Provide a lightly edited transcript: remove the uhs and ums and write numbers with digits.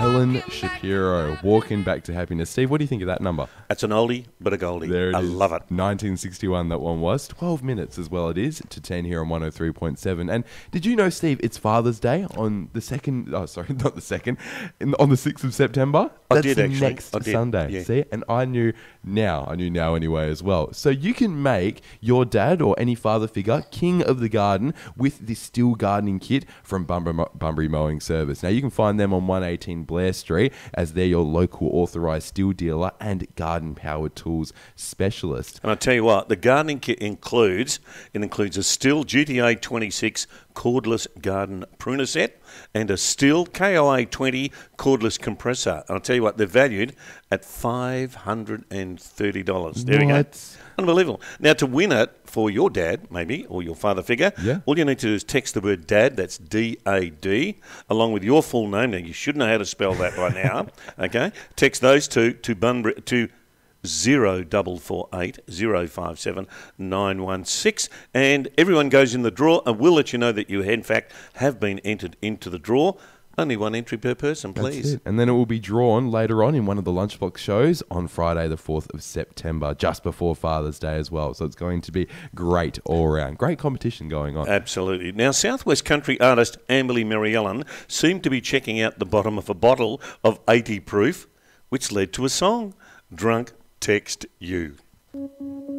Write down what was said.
Helen Shapiro, Walking Back to Happiness. Steve, what do you think of that number? That's an oldie, but a goldie. There it I is. love it. 1961 that one was. 12 minutes as well it is to 10 here on 103.7. And did you know, Steve, it's Father's Day on the second, oh, sorry, not the second, on the 6th of September? I did actually. Next Sunday. Yeah. See? And I knew now anyway as well. So you can make your dad or any father figure king of the garden with this Stihl gardening kit from Bunbury Mowing Service. Now you can find them on 118 Blair Street as they're your local authorised Stihl dealer and garden powered tools specialist. And I tell you what, the gardening kit includes a Stihl GTA 26 cordless garden pruner set and a Stihl KOA 20 cordless compressor. And I'll tell you what, they're valued at $530. There we go. Unbelievable. Now, to win it for your dad, maybe, or your father figure, all you need to do is text the word DAD, that's D-A-D, along with your full name. Now, you should know how to spell that by now, okay? Text those two to 0448 057 916, and everyone goes in the draw, and we'll let you know that you, in fact, have been entered into the draw. Only one entry per person, please. That's it. And then it will be drawn later on in one of the Lunchbox shows on Friday the 4th of September, just before Father's Day as well. So it's going to be great all around. Great competition going on. Absolutely. Now, Southwest country artist Amberly Mary-Ellen seemed to be checking out the bottom of a bottle of 80 proof, which led to a song, Drunk Text You.